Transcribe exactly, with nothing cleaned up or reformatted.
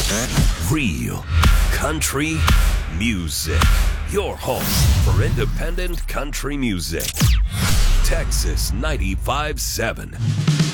Real country music. Your home for independent country music. Texas ninety-five point seven.